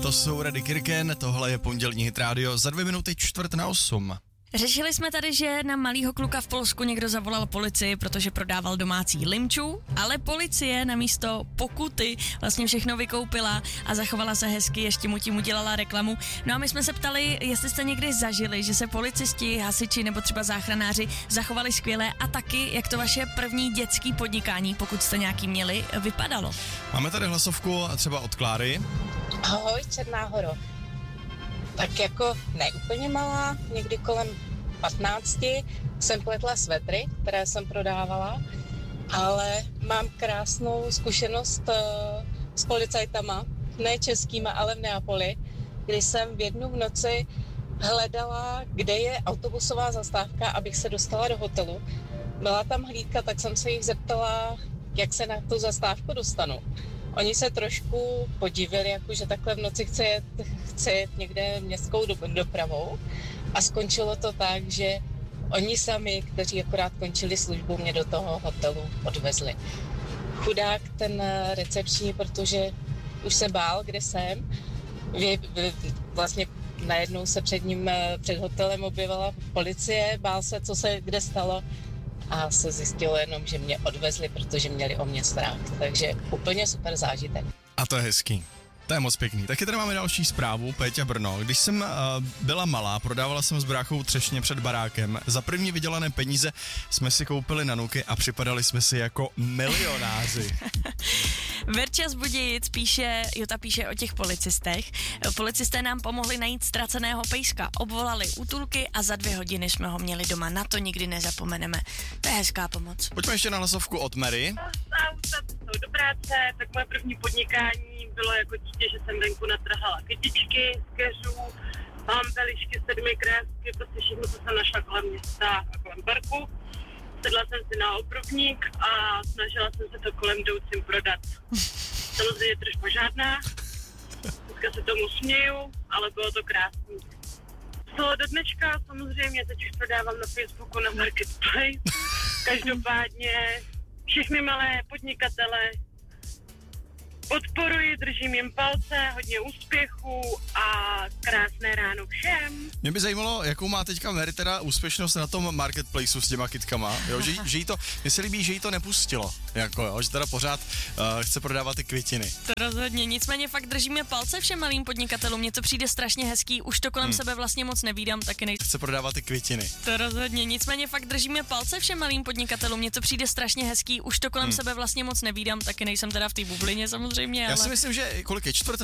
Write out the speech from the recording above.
To jsou Rady Kirken, tohle je pondělní Hit Radio, za 2 minuty 7:45. Řešili jsme tady, že na malýho kluka v Polsku někdo zavolal policii, protože prodával domácí limču, ale policie namísto pokuty vlastně všechno vykoupila a zachovala se hezky, ještě mu tím udělala reklamu. No a my jsme se ptali, jestli jste někdy zažili, že se policisti, hasiči nebo třeba záchranáři zachovali skvěle a taky, jak to vaše první dětský podnikání, pokud jste nějaký měli, vypadalo. Máme tady hlasovku třeba od Kláry. Ahoj, Černá Horo. Tak jako ne úplně malá, někdy kolem 15 jsem pletla svetry, které jsem prodávala, ale mám krásnou zkušenost s policajtama, ne českýma, ale v Neapoli, kdy jsem v jednu v noci hledala, kde je autobusová zastávka, abych se dostala do hotelu. Byla tam hlídka, tak jsem se jich zeptala, jak se na tu zastávku dostanu. Oni se trošku podivili, jakože takhle v noci chce jet někde městskou dopravou a skončilo to tak, že oni sami, kteří akorát končili službu, mě do toho hotelu odvezli. Chudák ten recepční, protože už se bál, kde jsem. Vlastně najednou se před hotelem objevila policie, bál se, co se kde stalo. A se zjistilo jenom, že mě odvezli, protože měli o mě strach. Takže úplně super zážitek. A to je hezký. To je moc pěkný. Taky tady máme další zprávu, Péťa Brno. Když jsem byla malá, prodávala jsem s bráchou třešně před barákem. Za první vydělané peníze jsme si koupili nanuky a připadali jsme si jako milionáři. Verča z Budějic Jota píše o těch policistech. Policisté nám pomohli najít ztraceného pejska, obvolali útulky a za 2 hodiny jsme ho měli doma. Na to nikdy nezapomeneme. To je hezká pomoc. Pojďme ještě na hlasovku od Mary. Do práce, tak moje první podnikání bylo jako dítě, že jsem venku natrhala kytičky z keřů, pampelišky, 7 krásky, prostě všechno, co jsem našla kolem města a kolem parku. Sedla jsem si na obrubník a snažila jsem se to kolem jdoucím prodat. Samozřejmě tržba žádná, dneska se tomu směju, ale bylo to krásný. Co do dneška samozřejmě, teď už prodávám na Facebooku na Marketplace. Každopádně všechny malé podnikatele podporuji, držím jim palce, hodně úspěchů a krásné ráno všem. Mě by zajímalo, jakou má teďka Mary teda úspěšnost na tom Marketplaceu s těma kytkama, jo? Že jí to, mně se líbí, že jí to nepustilo, jako jo? Že teda pořád chce prodávat ty květiny. To rozhodně, nicméně fakt držíme palce všem malým podnikatelům, mně to přijde strašně hezký, už to kolem sebe vlastně moc nevídám, taky Chce prodávat ty květiny. To rozhodně, nicméně fakt držíme palce všem malým podnikatelům, mně to přijde strašně hezký, už to kolem sebe vlastně moc nevídám, taky nejsem teda v té bublině samozřejmě, Já si myslím, že kolik je 4.